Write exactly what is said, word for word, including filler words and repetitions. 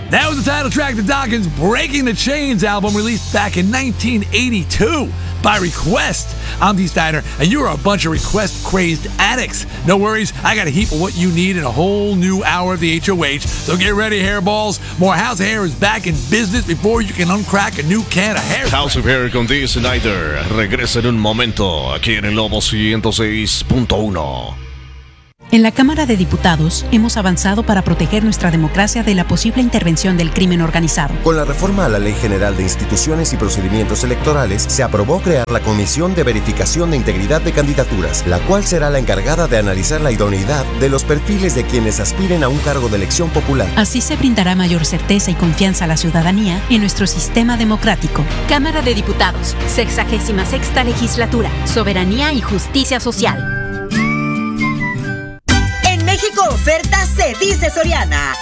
That was the title track to Dawkins' Breaking the Chains album, released back in nineteen eighty-two by Request. I'm Dee Steiner, and you're a bunch of Request-crazed addicts. No worries, I got a heap of what you need in a whole new hour of the H O H, so get ready, hairballs. More House of Hair is back in business before you can uncrack a new can of hair. House of Hair con Dee Snider regresa en un momento aquí en el Lobo ciento seis punto uno. En la Cámara de Diputados hemos avanzado para proteger nuestra democracia de la posible intervención del crimen organizado. Con la reforma a la Ley General de Instituciones y Procedimientos Electorales, se aprobó crear la Comisión de Verificación de Integridad de Candidaturas, la cual será la encargada de analizar la idoneidad de los perfiles de quienes aspiren a un cargo de elección popular. Así se brindará mayor certeza y confianza a la ciudadanía en nuestro sistema democrático. Cámara de Diputados, sexagésima sexta Legislatura, Soberanía y Justicia Social. México oferta se dice Soriana.